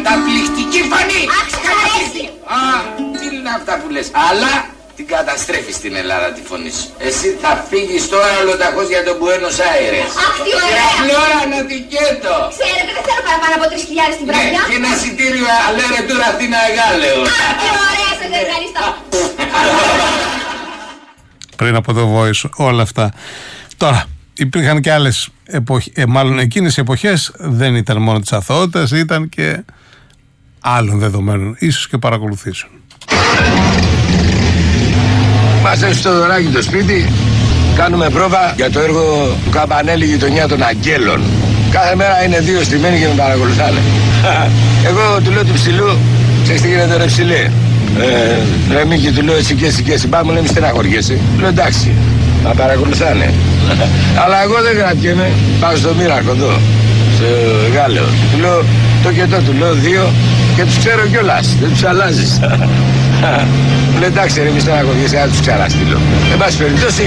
Καταπληκτική φωνή. Α, τι είναι αυτά που λες. Αλλά την καταστρέφεις στην Ελλάδα τη φωνή σου. Εσύ θα φύγεις τώρα ολοταχώς για τον Μπουένος Άιρες. Αχ, τι ωραία. Φλόρα νοτικέτο. Ξέρετε, δεν θέλω παραπάνω από 3.000 την βραδιά. Και ένα εισιτήριο αλέρε του Αθήνα Γάλεο. Αχ, τι ωραία, σας ευχαριστώ. Πριν από το Voice, όλα αυτά. Τώρα, υπήρχαν και άλλες εποχές, μάλλον εκείνες οι εποχές δεν ήταν μόνο της αθωότητας, ήταν και άλλων δεδομένων, ίσως και παρακολουθήσεων. Είμαστε στο Δωράκι το σπίτι, κάνουμε πρόβα για το έργο του Καμπανέλη Γειτονιά των Αγγέλων. Κάθε μέρα είναι 2 στημένοι και με παρακολουθάνε. Εγώ του λέω του ψηλού, ξέρεις τι γίνεται ρε ψηλή. Ρε Μίκη, του λέω έτσι και εσύ, πάμε, λέει μη στεναχωριέσαι. Λέω εντάξει, με παρακολουθάνε. Αλλά εγώ δεν κρατιέμαι, πάω στο Μοίρακο εδώ, στο Γάλεο. Του λέω το και το, του λέω 2 και τους ξέρω κιόλας, δεν τους αλλάζεις. Μου λέει εντάξει ρε μη στεναχωριέσαι, να τους ξαναστείλω. Εν πάση περιπτώσει,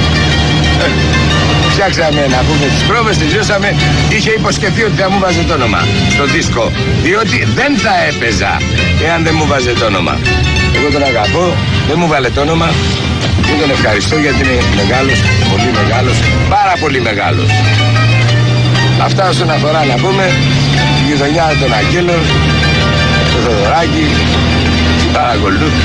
φτιάξαμε να πούμε τις πρόβες, τελειώσαμε. Είχε υποσχεθεί ότι θα μου βάζε το όνομα στο δίσκο, διότι δεν θα έπαιζα εάν δεν μου βάζε το όνομα. Εγώ τον αγαπώ, δεν μου βάλε το όνομα και τον ευχαριστώ γιατί είναι μεγάλος, πολύ μεγάλος, πάρα πολύ μεγάλος. Αυτά όσον αφορά να πούμε τη γειτονιά των Αγγέλων, το Θοδωράκι, την παρακολούθηση.